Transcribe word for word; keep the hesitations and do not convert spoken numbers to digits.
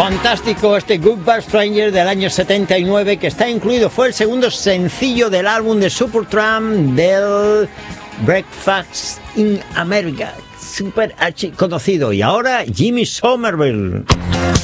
Fantástico este Goodbye Stranger del año setenta y nueve, que está incluido, fue el segundo sencillo del álbum de Supertramp del Breakfast in America, super archi conocido. Y ahora Jimmy Somerville.